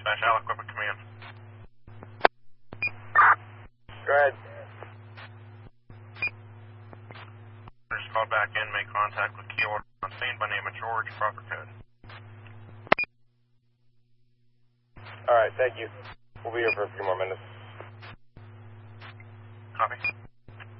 Dispatch, Al Equipment Command. Go ahead. Just called back in, make contact with key order on scene by name of George, proper code. Alright, thank you. We'll be here for a few more minutes. Copy.